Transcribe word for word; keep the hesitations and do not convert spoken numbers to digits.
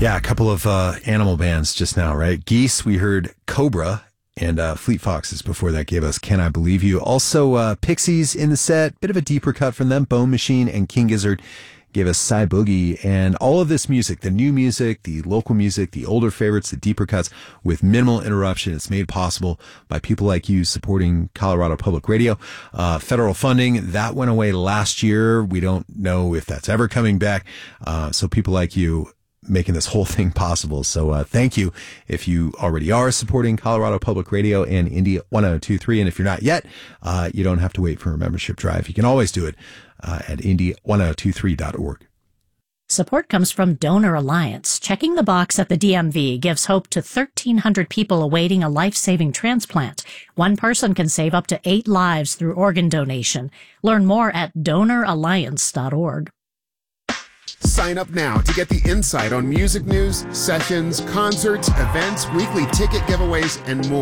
Yeah, a couple of uh, animal bands just now, right? Geese, we heard Cobra, and uh, Fleet Foxes before that gave us Can I Believe You. Also, uh, Pixies in the set, bit of a deeper cut from them. Bone Machine and King Gizzard gave us Cy Boogie. And all of this music, the new music, the local music, the older favorites, the deeper cuts, with minimal interruption. It's made possible by people like you supporting Colorado Public Radio. Uh, federal funding, that went away last year. We don't know if that's ever coming back. Uh, so people like you making this whole thing possible. So uh, thank you if you already are supporting Colorado Public Radio and Indy one oh two point three. And if you're not yet, uh, you don't have to wait for a membership drive. You can always do it uh, at indy one oh two three dot org. Support comes from Donor Alliance. Checking the box at the D M V gives hope to thirteen hundred people awaiting a life-saving transplant. One person can save up to eight lives through organ donation. Learn more at donor alliance dot org. Sign up now to get the insight on music news, sessions, concerts, events, weekly ticket giveaways, and more.